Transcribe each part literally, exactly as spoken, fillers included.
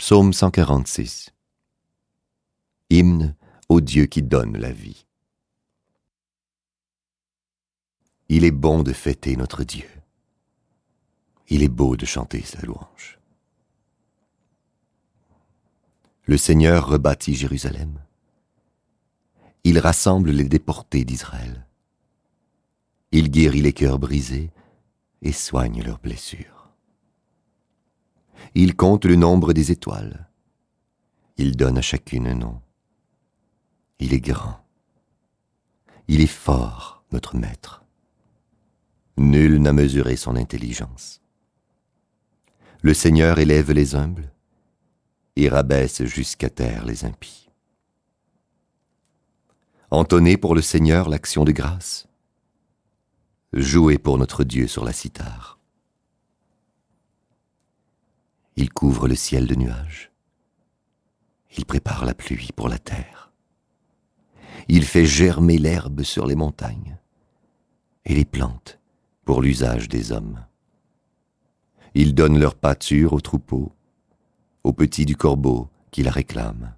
Psaume cent quarante-six. Hymne au Dieu qui donne la vie. Il est bon de fêter notre Dieu. Il est beau de chanter sa louange. Le Seigneur rebâtit Jérusalem. Il rassemble les déportés d'Israël. Il guérit les cœurs brisés et soigne leurs blessures. Il compte le nombre des étoiles. Il donne à chacune un nom. Il est grand. Il est fort, notre Maître. Nul n'a mesuré son intelligence. Le Seigneur élève les humbles et rabaisse jusqu'à terre les impies. Entonnez pour le Seigneur l'action de grâce. Jouez pour notre Dieu sur la cithare. Il couvre le ciel de nuages. Il prépare la pluie pour la terre. Il fait germer l'herbe sur les montagnes et les plantes pour l'usage des hommes. Il donne leur pâture aux troupeaux, aux petits du corbeau qui la réclament.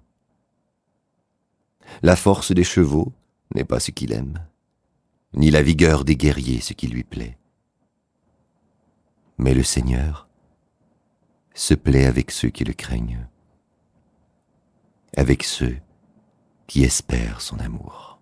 La force des chevaux n'est pas ce qu'il aime, ni la vigueur des guerriers ce qui lui plaît. Mais le Seigneur se plaît avec ceux qui le craignent, avec ceux qui espèrent son amour.